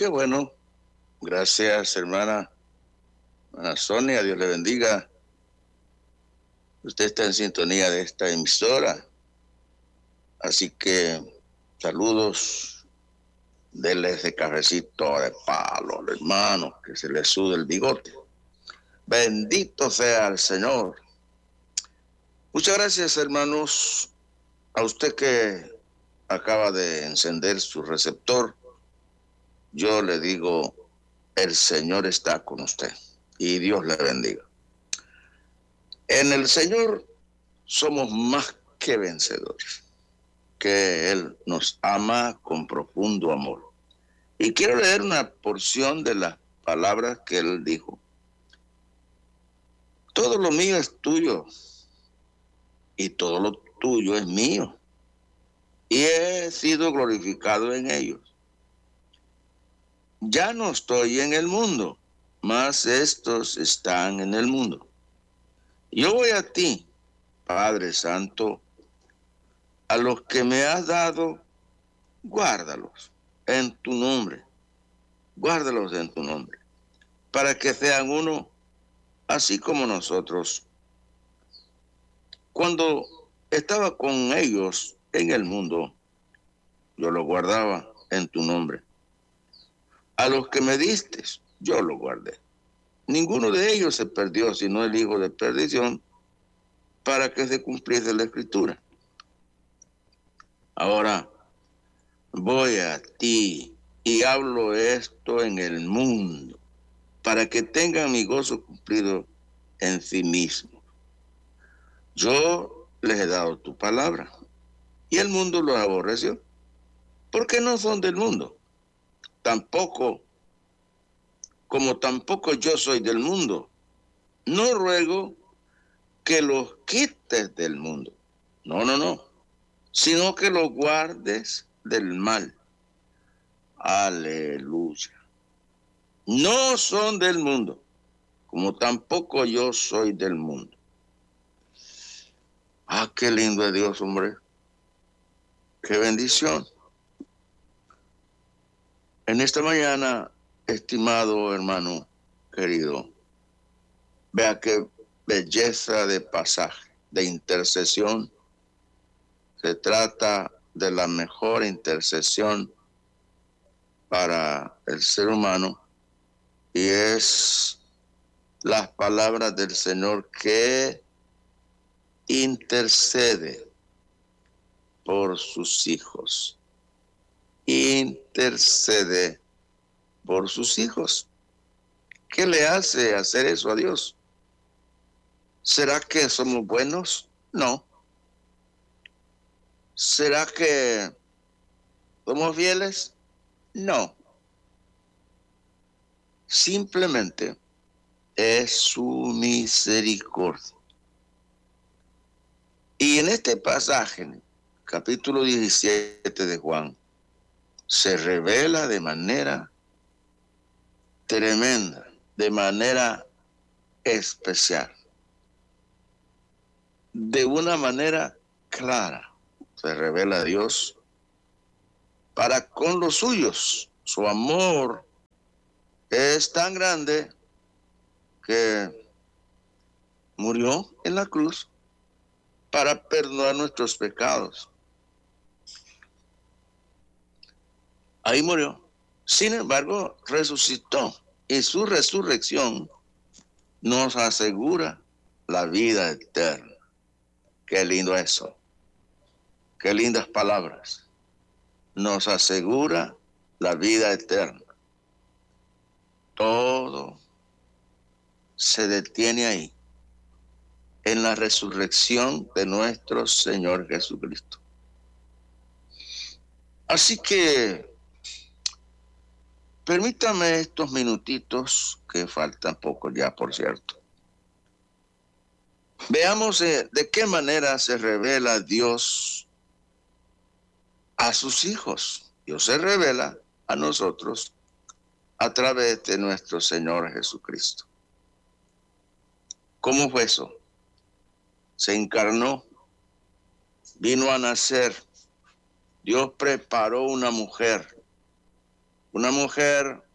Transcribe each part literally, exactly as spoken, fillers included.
qué bueno. Gracias, hermana, hermana Sonia, Dios le bendiga. Usted está en sintonía de esta emisora. Así que saludos, denle ese cafecito de palo al hermano, que se le sude el bigote. Bendito sea el Señor. Muchas gracias, hermanos, a usted que acaba de encender su receptor. Yo le digo, el Señor está con usted y Dios le bendiga. En el Señor somos más que vencedores, que Él nos ama con profundo amor. Y quiero leer una porción de las palabras que Él dijo. Todo lo mío es tuyo y todo lo tuyo es mío. Y he sido glorificado en ellos. Ya no estoy en el mundo, mas estos están en el mundo. Yo voy a ti, Padre Santo, a los que me has dado, guárdalos en tu nombre, guárdalos en tu nombre, para que sean uno, así como nosotros. Cuando estaba con ellos en el mundo, yo los guardaba en tu nombre. A los que me diste, yo los guardé. Ninguno de ellos se perdió, sino el hijo de perdición, para que se cumpliese la escritura. Ahora voy a ti y hablo esto en el mundo, para que tengan mi gozo cumplido en sí mismo. Yo les he dado tu palabra, y el mundo los aborreció, porque no son del mundo. Tampoco, como tampoco yo soy del mundo, no ruego que los quites del mundo. No, no, no. Sino que los guardes del mal. Aleluya. No son del mundo, como tampoco yo soy del mundo. Ah, qué lindo es Dios, hombre. Qué bendición. En esta mañana, estimado hermano querido, vea qué belleza de pasaje, de intercesión. Se trata de la mejor intercesión para el ser humano y es las palabras del Señor que intercede por sus hijos. Intercede por sus hijos. ¿Qué le hace hacer eso a Dios? ¿Será que somos buenos? No. ¿Será que somos fieles? No. Simplemente es su misericordia. Y en este pasaje, capítulo diecisiete de Juan, se revela de manera tremenda, de manera especial, de una manera clara. Se revela a Dios para con los suyos. Su amor es tan grande que murió en la cruz para perdonar nuestros pecados. Ahí murió. Sin embargo, resucitó y su resurrección nos asegura la vida eterna. Qué lindo eso. Qué lindas palabras. Nos asegura la vida eterna. Todo se detiene ahí, en la resurrección de nuestro Señor Jesucristo. Así que permítame estos minutitos, que faltan poco ya, por cierto. Veamos eh, de qué manera se revela Dios a sus hijos. Dios se revela a nosotros a través de nuestro Señor Jesucristo. ¿Cómo fue eso? Se encarnó, vino a nacer. Dios preparó una mujer una mujer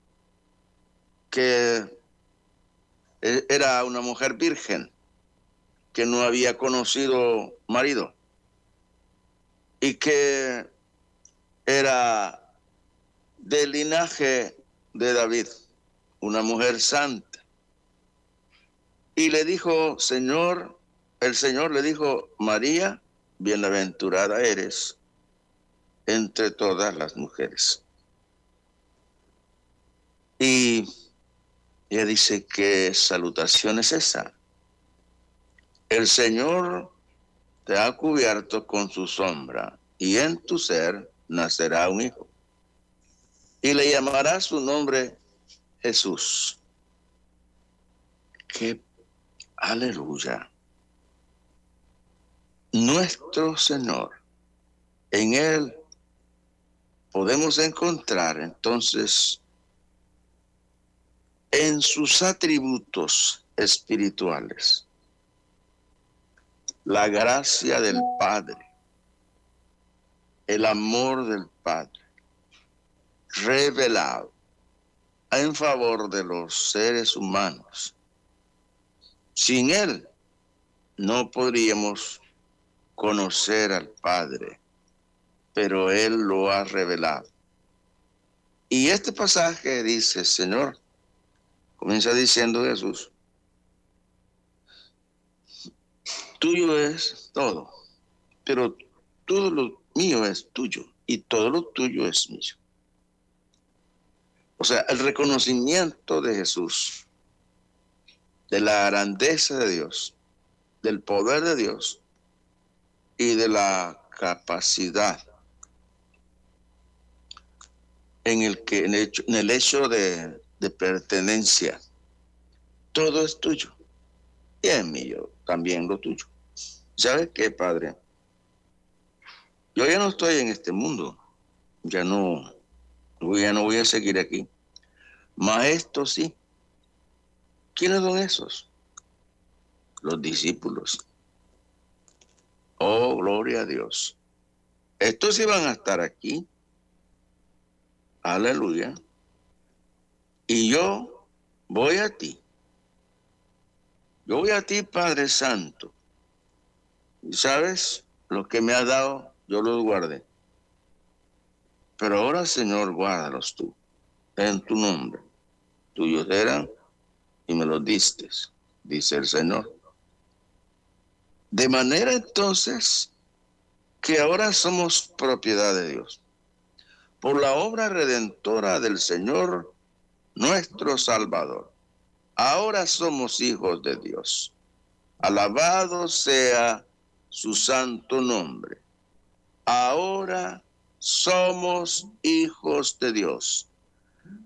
que era una mujer virgen, que no había conocido marido y que era del linaje de David, una mujer santa. Y le dijo, Señor, el Señor le dijo, María, bienaventurada eres entre todas las mujeres. Y ella dice, ¿qué salutación es esa? El Señor te ha cubierto con su sombra, y en tu ser nacerá un hijo. Y le llamará su nombre Jesús. ¡Qué aleluya! Nuestro Señor, en Él podemos encontrar entonces en sus atributos espirituales la gracia del Padre, el amor del Padre, revelado en favor de los seres humanos. Sin Él no podríamos conocer al Padre, pero Él lo ha revelado. Y este pasaje dice, Señor, comienza diciendo Jesús, tuyo es todo, pero todo lo mío es tuyo y todo lo tuyo es mío. O sea, el reconocimiento de Jesús, de la grandeza de Dios, del poder de Dios y de la capacidad en el, que, en el hecho, en el hecho de, de pertenencia. Todo es tuyo y es mío también lo tuyo. ¿Sabes qué, Padre? Yo ya no estoy en este mundo, ya no, ya no voy a seguir aquí. Maestros, sí. ¿Quiénes son esos? Los discípulos. Oh, gloria a Dios. Estos iban a estar aquí. Aleluya. Y yo voy a ti. Yo voy a ti, Padre Santo. Y sabes, lo que me has dado, yo los guardé. Pero ahora, Señor, guárdalos tú, en tu nombre. Tuyos eran y me los diste, dice el Señor. De manera entonces que ahora somos propiedad de Dios, por la obra redentora del Señor, nuestro Salvador. Ahora somos hijos de Dios. Alabado sea su santo nombre. Ahora somos hijos de Dios.